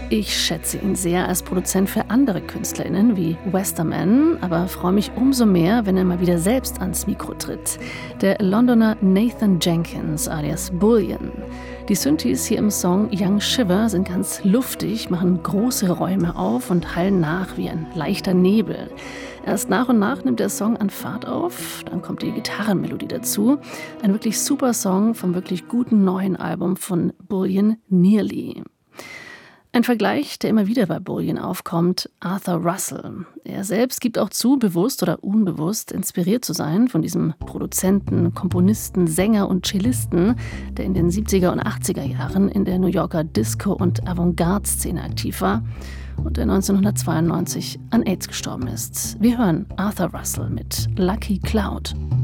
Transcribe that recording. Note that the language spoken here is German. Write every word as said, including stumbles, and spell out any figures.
Ich schätze ihn sehr als Produzent für andere KünstlerInnen wie Westerman, aber freue mich umso mehr, wenn er mal wieder selbst ans Mikro tritt. Der Londoner Nathan Jenkins alias Bullion. Die Synthes hier im Song Young Shiver sind ganz luftig, machen große Räume auf und hallen nach wie ein leichter Nebel. Erst nach und nach nimmt der Song an Fahrt auf, dann kommt die Gitarrenmelodie dazu. Ein wirklich super Song vom wirklich guten neuen Album von Bullion, Nearly. Ein Vergleich, der immer wieder bei Bullion aufkommt, Arthur Russell. Er selbst gibt auch zu, bewusst oder unbewusst inspiriert zu sein von diesem Produzenten, Komponisten, Sänger und Cellisten, der in den siebziger und achtziger Jahren in der New Yorker Disco- und Avantgarde-Szene aktiv war und der neunzehnhundertzweiundneunzig an AIDS gestorben ist. Wir hören Arthur Russell mit Lucky Cloud.